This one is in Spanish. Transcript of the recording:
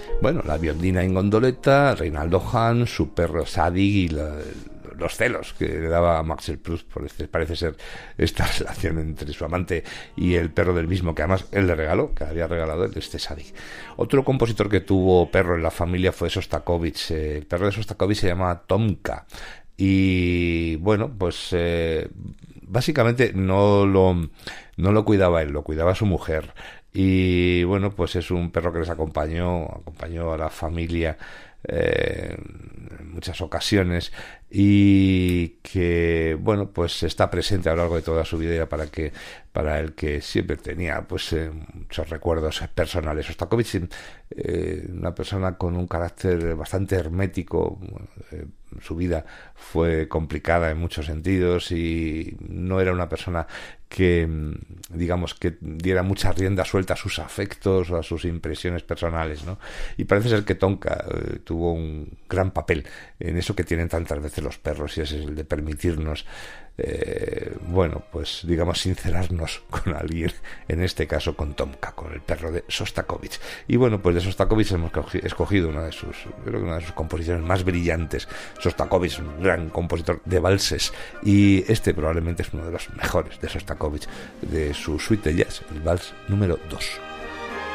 Bueno, la violina en gondoleta, Reinaldo Hahn, su perro Sadig y los celos que le daba a Marcel Proust. Parece ser esta relación entre su amante y el perro del mismo, que además él le regaló, que había regalado este Sadig. Otro compositor que tuvo perro en la familia fue Sostakovich. El perro de Sostakovich se llama Tomka. Y bueno, pues básicamente no lo cuidaba él, lo cuidaba su mujer. Y bueno, pues es un perro que les acompañó a la familia en muchas ocasiones, y que bueno, pues está presente a lo largo de toda su vida, para el que siempre tenía pues muchos recuerdos personales. Sostakovich, una persona con un carácter bastante hermético. Su vida fue complicada en muchos sentidos y no era una persona que, digamos, que diera mucha rienda suelta a sus afectos o a sus impresiones personales, ¿no? Y parece ser que Tonka tuvo un gran papel en eso que tienen tantas veces los perros, y es el de permitirnos bueno, pues digamos, sincerarnos con alguien, en este caso con Tomka, con el perro de Sostakovich. Y bueno, pues de Sostakovich hemos escogido una de sus composiciones más brillantes. Sostakovich, un gran compositor de valses, y este probablemente es uno de los mejores de Sostakovich, de su suite de jazz, el vals número 2.